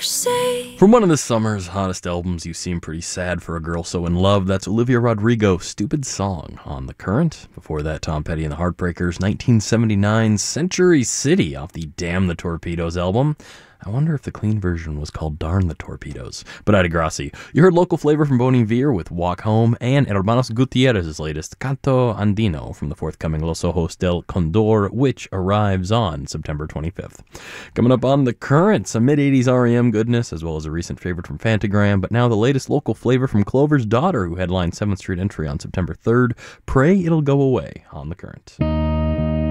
say. From one of the summer's hottest albums, You Seem Pretty Sad for a Girl So in Love, that's Olivia Rodrigo, Stupid Song on The Current. Before that, Tom Petty and the Heartbreakers, 1979, Century City off the Damn the Torpedoes album. I wonder if the clean version was called Darn the Torpedoes. But Adi Grassi. You heard local flavor from Bon Iver with Walk Home, and Hermanos Gutierrez's latest Canto Andino from the forthcoming Los Ojos del Condor, which arrives on September 25th. Coming up on The Current, some mid-80s REM goodness, as well as a recent favorite from Fantagram, but now the latest local flavor from Clover's Daughter, who headlined 7th Street Entry on September 3rd. Pray It'll Go Away on The Current.